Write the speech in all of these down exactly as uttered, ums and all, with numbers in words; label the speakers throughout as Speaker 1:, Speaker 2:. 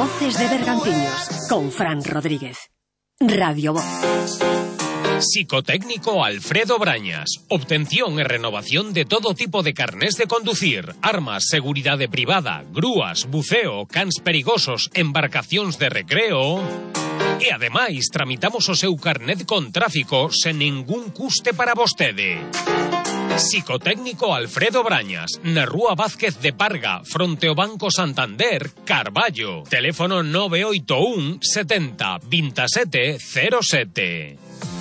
Speaker 1: Voces de Bergantiños, con Fran Rodríguez. Radio Voz.
Speaker 2: Psicotécnico Alfredo Brañas. Obtención y renovación de todo tipo de carnés de conducir, armas, seguridad privada, grúas, buceo, cans perigosos, embarcacións de recreo. E ademais tramitamos o seu carnet con tráfico sen ningún custe para vostede. Psicotécnico Alfredo Brañas, na Rúa Vázquez de Parga, fronte ao Banco Santander, Carballo. Teléfono nove oito un setenta veintisiete cero sete.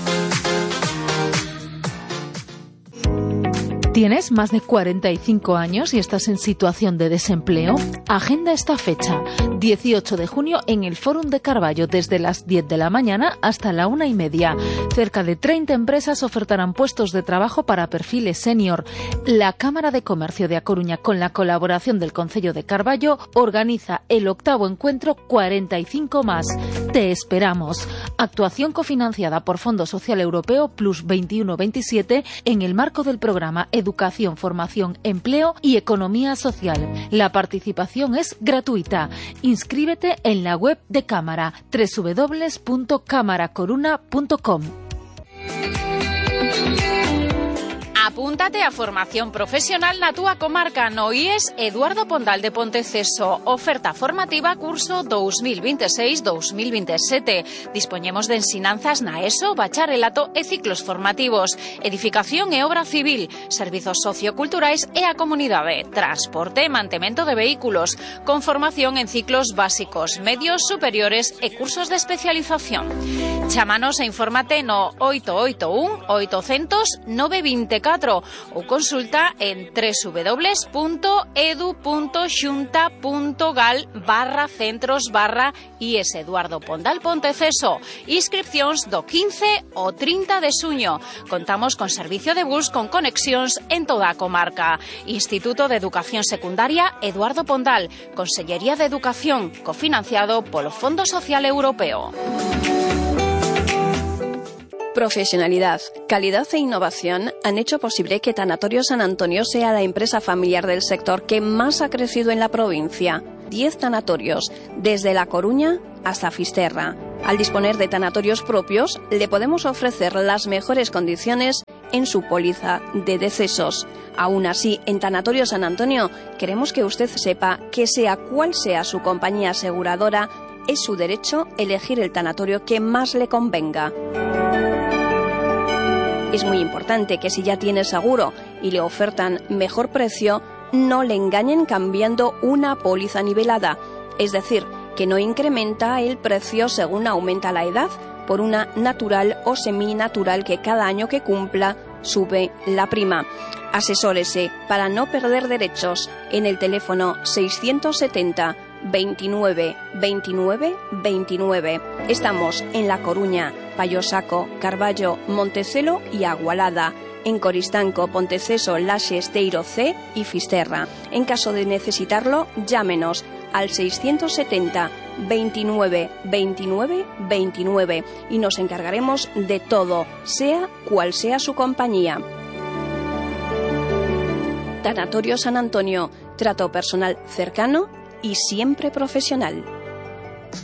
Speaker 3: ¿Tienes más de cuarenta y cinco años y estás en situación de desempleo? Agenda esta fecha, dieciocho de junio, en el Fórum de Carballo, desde las diez de la mañana hasta la una y media. Cerca de treinta empresas ofertarán puestos de trabajo para perfiles senior. La Cámara de Comercio de A Coruña, con la colaboración del Concello de Carballo, organiza el octavo encuentro cuarenta y cinco más. Te esperamos. Actuación cofinanciada por Fondo Social Europeo Plus veintiuno veintisiete en el marco del programa Educación, Formación, Empleo y Economía Social. La participación es gratuita. Inscríbete en la web de Cámara, doble u doble u doble u punto cámara coruna punto com.
Speaker 4: Apúntate a formación profesional na túa comarca no I E S Eduardo Pondal de Ponteceso. Oferta formativa curso dos mil veintiséis dos mil veintisiete. Dispoñemos de ensinanzas na ESO, bacharelato e ciclos formativos, edificación e obra civil, servizos socioculturais e a comunidade, transporte e mantemento de vehículos, con formación en ciclos básicos, medios, superiores e cursos de especialización. Chámanos e infórmate no oito oito un oitocentos nove veinticuatro ou consulta en doble u doble u doble u punto edu punto xunta punto gal barra centros barra I E S Eduardo Pondal Ponteceso. Inscripcións do quince ao trinta de xuño. Contamos con servicio de bus con conexións en toda a comarca. Instituto de Educación Secundaria Eduardo Pondal. Consellería de Educación, cofinanciado polo Fondo Social Europeo.
Speaker 5: Profesionalidad, calidad e innovación han hecho posible que Tanatorio San Antonio sea la empresa familiar del sector que más ha crecido en la provincia. Diez tanatorios, desde La Coruña hasta Fisterra. Al disponer de tanatorios propios, le podemos ofrecer las mejores condiciones en su póliza de decesos. Aún así, en Tanatorio San Antonio, queremos que usted sepa que sea cual sea su compañía aseguradora, es su derecho elegir el tanatorio que más le convenga. Es muy importante que si ya tiene seguro y le ofertan mejor precio, no le engañen cambiando una póliza nivelada, es decir, que no incrementa el precio según aumenta la edad, por una natural o seminatural que cada año que cumpla sube la prima. Asesórese para no perder derechos en el teléfono seiscientos setenta veintinueve veintinueve veintinueve. Estamos en La Coruña, Payosaco, Carballo, Montecelo y Agualada. En Coristanco, Ponteceso, Laxe, Esteiro C y Fisterra. En caso de necesitarlo, llámenos al seiscientos setenta veintinueve veintinueve veintinueve y nos encargaremos de todo, sea cual sea su compañía. Tanatorio San Antonio, trato personal cercano y siempre profesional.